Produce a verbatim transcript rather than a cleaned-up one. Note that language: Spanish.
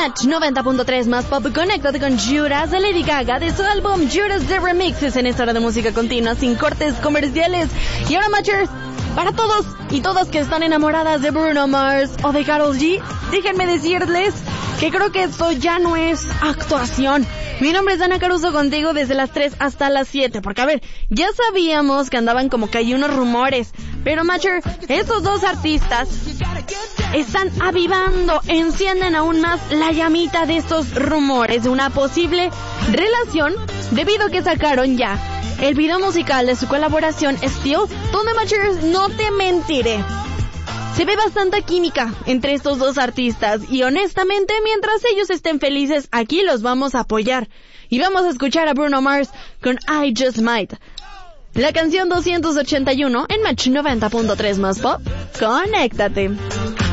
Match noventa punto tres más pop. Conéctate con Judas de Lady Gaga de su álbum Judas The Remixes en esta hora de música continua sin cortes comerciales. Y ahora, Matchers, para todos y todas que están enamoradas de Bruno Mars o de Karol G, déjenme decirles que creo que esto ya no es actuación. Mi nombre es Ana Caruso, contigo desde las tres hasta las siete, porque a ver, ya sabíamos que andaban como que hay unos rumores, pero Matcher, estos dos artistas están avivando, encienden aún más la llamita de estos rumores de una posible relación, debido a que sacaron ya el video musical de su colaboración Steel, donde Matcher, no te mentiré, se ve bastante química entre estos dos artistas y honestamente mientras ellos estén felices aquí los vamos a apoyar. Y vamos a escuchar a Bruno Mars con I Just Might. La canción doscientos ochenta y uno en Match noventa punto tres más pop. Conéctate.